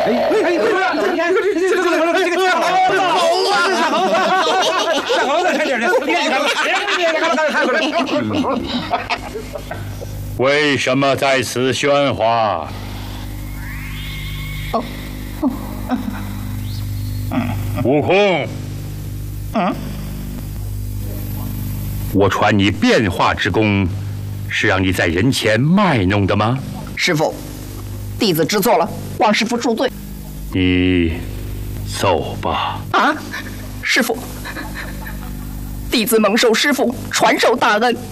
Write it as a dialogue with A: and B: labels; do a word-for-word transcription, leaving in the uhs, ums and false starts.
A: 哎哎，你看，你看，这这这这这个大猴啊，大猴，大猴在这里呢，你看，你看，你看，看过来。
B: 为什么在此喧哗？
C: 哦，
B: 悟空，
C: 嗯，
B: 我传你变化之功，是让你在人前卖弄的吗？
C: 师傅，弟子知错了，望师傅恕罪。
B: 你走吧。
C: 啊，师傅，弟子蒙受师傅传授大恩，